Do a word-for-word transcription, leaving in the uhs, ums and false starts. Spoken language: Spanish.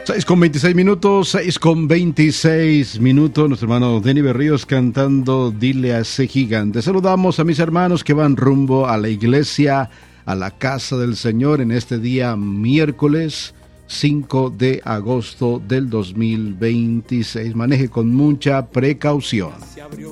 seis con veintiséis minutos, seis con veintiséis minutos, nuestro hermano Denny Berríos cantando Dile a ese gigante. Saludamos a mis hermanos que van rumbo a la iglesia, a la casa del Señor en este día miércoles cinco de agosto del dos mil veintiséis. Maneje con mucha precaución. Se abrió